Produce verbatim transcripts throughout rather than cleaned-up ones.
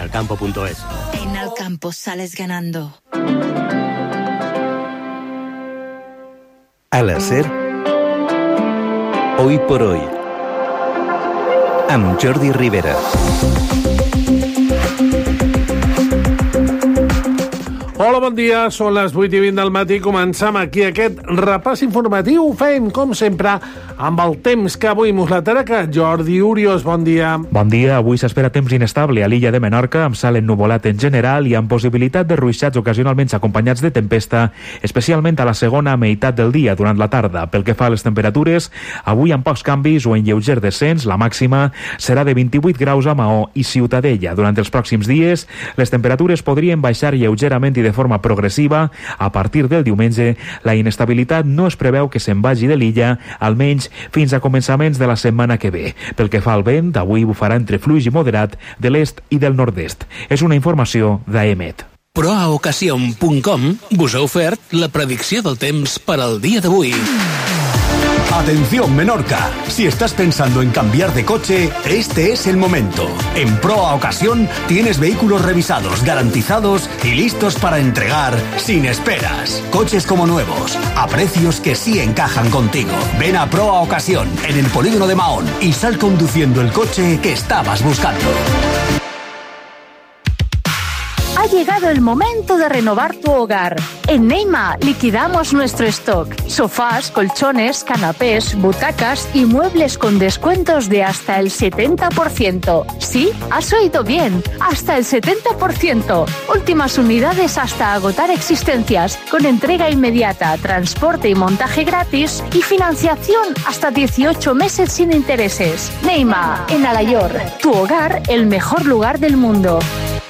alcampo punto es. En Alcampo sales ganando. A la SER, Hoy por Hoy, amb Jordi Rivera. Hola, bon dia, són les vuit i vint del matí, començam aquí aquest repàs informatiu, ho fem, com sempre, amb el temps que avui mos la terra. Jordi Urios, bon dia. Bon dia, avui s'espera temps inestable a l'illa de Menorca, amb cel ennuvolat en general i amb possibilitat de ruixats ocasionalment acompanyats de tempesta, especialment a la segona meitat del dia, durant la tarda. Pel que fa a les temperatures, avui amb pocs canvis o en lleuger descens, la màxima serà de vint-i-vuit graus a Maó i Ciutadella. Durant els pròxims dies, les temperatures podrien baixar lleugerament i de forma progressiva. A partir del diumenge, la inestabilitat no es preveu que se'n vagi de l'illa, almenys fins a començaments de la setmana que ve. Pel que fa al vent, avui bufarà entre fluix i moderat de l'est i del nord-est. És una informació d'Aemet. Proaocasión punt com vos ha ofert la predicció del temps per al dia d'avui. Atención Menorca, si estás pensando en cambiar de coche, este es el momento. En Proa Ocasión tienes vehículos revisados, garantizados y listos para entregar sin esperas. Coches como nuevos, a precios que sí encajan contigo. Ven a Proa Ocasión en el polígono de Mahón y sal conduciendo el coche que estabas buscando. Ha llegado el momento de renovar tu hogar. En Neima liquidamos nuestro stock. Sofás, colchones, canapés, butacas y muebles con descuentos de hasta el setenta por ciento. Sí, has oído bien, hasta el setenta por ciento. Últimas unidades hasta agotar existencias, con entrega inmediata, transporte y montaje gratis y financiación hasta dieciocho meses sin intereses. Neima, en Alayor, tu hogar, el mejor lugar del mundo.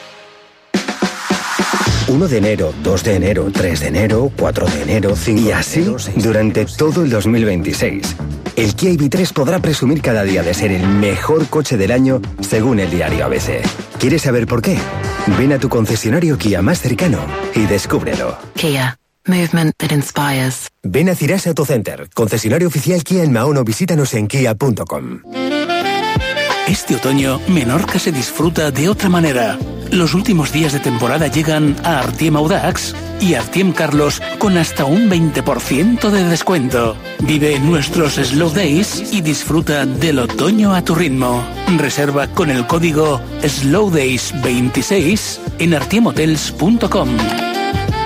uno de enero, dos de enero, tres de enero, cuatro de enero, cinco y así durante todo el dos mil veintiséis. El Kia I V tres podrá presumir cada día de ser el mejor coche del año según el diario A B C. ¿Quieres saber por qué? Ven a tu concesionario Kia más cercano y descúbrelo. Kia. Movement that inspires. Ven a Cirasa Autocenter, concesionario oficial Kia en Mahón o visítanos en kia punto com. Este otoño, Menorca se disfruta de otra manera. Los últimos días de temporada llegan a Artiem Audax y Artiem Carlos con hasta un veinte por ciento de descuento. Vive nuestros Slow Days y disfruta del otoño a tu ritmo. Reserva con el código Slow Days veintiséis en artiem hotels punto com.